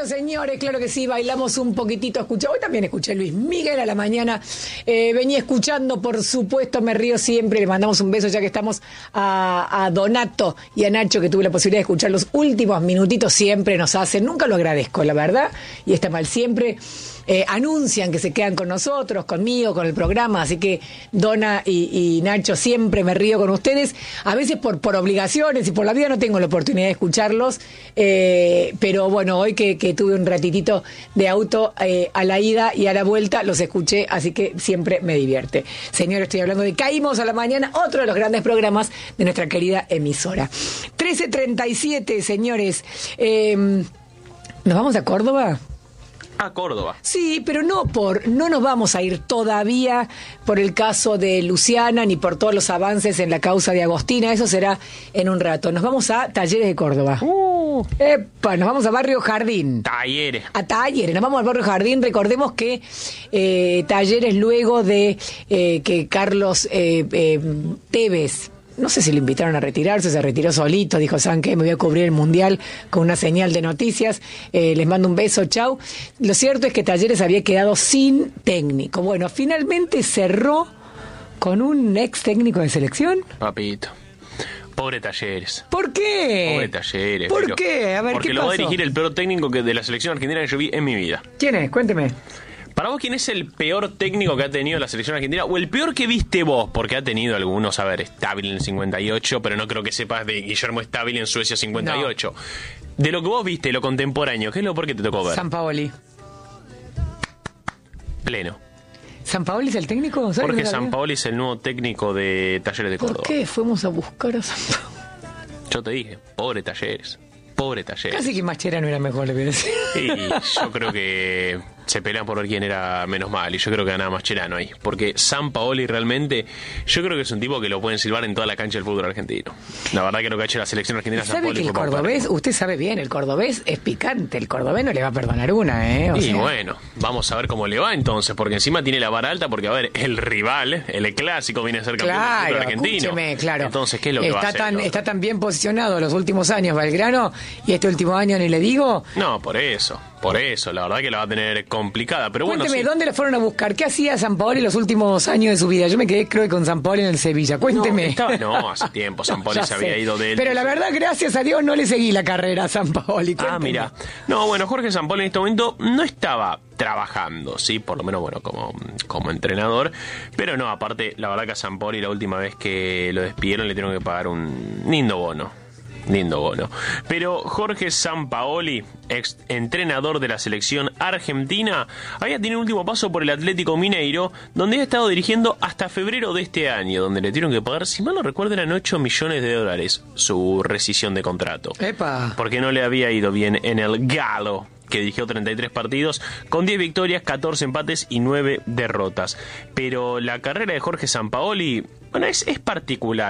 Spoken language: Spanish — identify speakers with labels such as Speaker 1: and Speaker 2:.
Speaker 1: Bueno, señores, claro que sí, bailamos un poquitito. Hoy también escuché Luis Miguel a la mañana. Venía escuchando, por supuesto, Me Río Siempre. Le mandamos un beso ya que estamos a Donato y a Nacho, que tuve la posibilidad de escuchar los últimos minutitos. Siempre nos hacen, nunca lo agradezco, la verdad, y está mal, siempre anuncian que se quedan con nosotros, conmigo, con el programa. Así que Dona y Nacho, siempre me río con ustedes. A veces por obligaciones y por la vida no tengo la oportunidad de escucharlos, pero bueno, hoy que tuve un ratitito de auto a la ida y a la vuelta, los escuché, así que siempre me divierte. Señores, estoy hablando de Caímos a la Mañana, otro de los grandes programas de nuestra querida emisora. 13:37, señores. ¿Nos vamos a Córdoba?
Speaker 2: A Córdoba.
Speaker 1: Sí, pero no nos vamos a ir todavía por el caso de Luciana ni por todos los avances en la causa de Agostina. Eso será en un rato. Nos vamos a Talleres de Córdoba. Nos vamos a Barrio Jardín.
Speaker 2: Talleres.
Speaker 1: A Talleres, nos vamos al Barrio Jardín. Recordemos que Talleres, luego de que Carlos Tevez, no sé si lo invitaron a retirarse, se retiró solito, dijo, ¿saben qué? Me voy a cubrir el Mundial con una señal de noticias, les mando un beso, chau. Lo cierto es que Talleres había quedado sin técnico. Bueno, finalmente cerró con un ex técnico de selección.
Speaker 2: Papito. Pobre Talleres.
Speaker 1: ¿Por qué?
Speaker 2: Pobre Talleres.
Speaker 1: ¿Por qué? A ver,
Speaker 2: porque
Speaker 1: ¿qué
Speaker 2: lo
Speaker 1: pasó?
Speaker 2: va a dirigir el peor técnico de la selección argentina que yo vi en mi vida.
Speaker 1: ¿Quién es? Cuénteme.
Speaker 2: Para vos, ¿quién es el peor técnico que ha tenido la selección argentina? O el peor que viste vos, porque ha tenido algunos, a ver, Stabile en el 58, pero no creo que sepas de Guillermo Stabile en Suecia 58. No. De lo que vos viste, lo contemporáneo, ¿qué es lo peor que te tocó ver?
Speaker 1: Sampaoli.
Speaker 2: Pleno.
Speaker 1: ¿Sampaoli es el técnico?
Speaker 2: Jorge Sampaoli es el nuevo técnico de Talleres de Córdoba.
Speaker 1: ¿Por qué fuimos a buscar a Sampaoli?
Speaker 2: Yo te dije, pobre Talleres. Pobre Talleres.
Speaker 1: Casi que Mascherano era mejor, le voy a decir.
Speaker 2: Y yo creo que se pelean por ver quién era menos mal, y yo creo que ganaba Mascherano ahí, porque Sampaoli realmente, yo creo que es un tipo que lo pueden silbar en toda la cancha del fútbol argentino. La verdad que lo que ha hecho la selección argentina,
Speaker 1: ¿Sabe
Speaker 2: Sampaoli
Speaker 1: que el
Speaker 2: fue
Speaker 1: cordobés, usted sabe bien, el cordobés es picante, el cordobés no le va a perdonar una,
Speaker 2: y bueno, vamos a ver cómo le va entonces, porque encima tiene la vara alta, porque a ver, el rival, el clásico viene a ser campeón del fútbol argentino.
Speaker 1: Claro.
Speaker 2: Entonces, ¿qué es lo que va a hacer?
Speaker 1: Está tan bien posicionado los últimos años Belgrano, y este último año ni le digo.
Speaker 2: No, por eso, la verdad que la va a tener complicada, pero bueno.
Speaker 1: Cuénteme, ¿dónde la fueron a buscar? ¿Qué hacía Sampaoli los últimos años de su vida? Yo me quedé, creo que con Sampaoli en el Sevilla. Cuénteme.
Speaker 2: No, hace tiempo Sampaoli se había ido de él.
Speaker 1: Pero la verdad, gracias a Dios, no le seguí la carrera a Sampaoli. Cuénteme.
Speaker 2: Mira. No, bueno, Jorge Sampaoli en este momento no estaba trabajando, sí, por lo menos, bueno, como entrenador, pero no, aparte, la verdad que a Sampaoli la última vez que lo despidieron le tuvieron que pagar un lindo bono. Pero Jorge Sampaoli, ex entrenador de la selección argentina, había tenido un último paso por el Atlético Mineiro, donde ha estado dirigiendo hasta febrero de este año, donde le tuvieron que pagar, si mal no recuerdo, eran $8 millones su rescisión de contrato.
Speaker 1: ¡Epa!
Speaker 2: Porque no le había ido bien en el Galo, que dirigió 33 partidos, con 10 victorias, 14 empates y 9 derrotas. Pero la carrera de Jorge Sampaoli, bueno, es particular.